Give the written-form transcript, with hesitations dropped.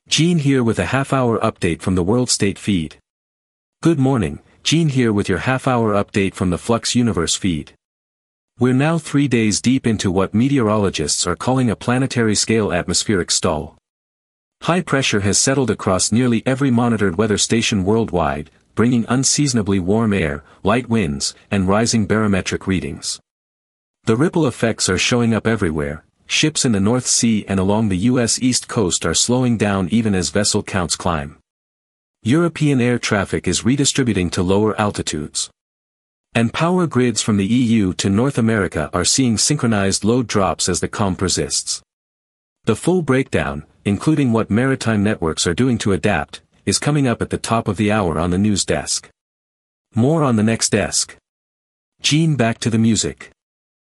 Gene here with a half-hour update from the World State feed. Good morning, Gene here with your half-hour update from the Flux Universe feed. We're now 3 days deep into what meteorologists are calling a planetary-scale atmospheric stall. High pressure has settled across nearly every monitored weather station worldwide, bringing unseasonably warm air, light winds, and rising barometric readings. The ripple effects are showing up everywhere. Ships in the North Sea and along the U.S. East Coast are slowing down even as vessel counts climb. European air traffic is redistributing to lower altitudes. And power grids from the EU to North America are seeing synchronized load drops as the calm persists. The full breakdown, including what maritime networks are doing to adapt, is coming up at the top of the hour on the news desk. More on the next desk. Gene, back to the music.